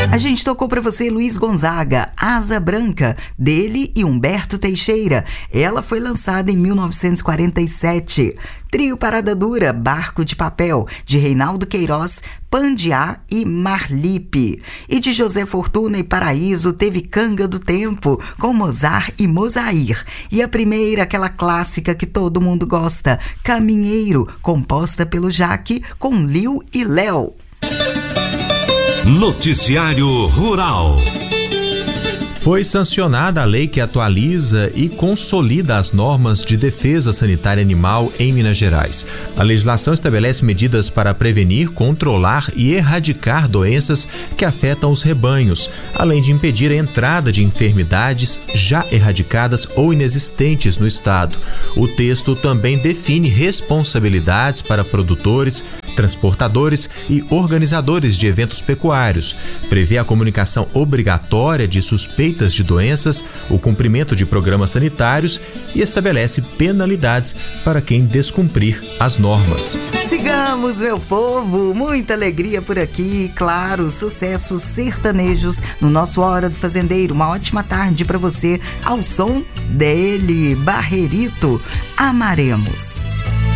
A gente tocou para você Luiz Gonzaga, Asa Branca, dele e Humberto Teixeira. Ela foi lançada em 1947. Trio Parada Dura, Barco de Papel, de Reinaldo Queiroz, Pandiá e Marlipe. E de José Fortuna e Paraíso teve Canga do Tempo, com Mozart e Mozair. E a primeira, aquela clássica que todo mundo gosta, Caminheiro, composta pelo Jaque, com Liu e Léo. Noticiário Rural. Foi sancionada a lei que atualiza e consolida as normas de defesa sanitária animal em Minas Gerais. A legislação estabelece medidas para prevenir, controlar e erradicar doenças que afetam os rebanhos, além de impedir a entrada de enfermidades já erradicadas ou inexistentes no estado. O texto também define responsabilidades para produtores, transportadores e organizadores de eventos pecuários, prevê a comunicação obrigatória de suspeitas de doenças, o cumprimento de programas sanitários e estabelece penalidades para quem descumprir as normas. Sigamos, meu povo, muita alegria por aqui, claro, sucessos sertanejos no nosso Hora do Fazendeiro. Uma ótima tarde para você ao som dele, Barrerito, Amaremos.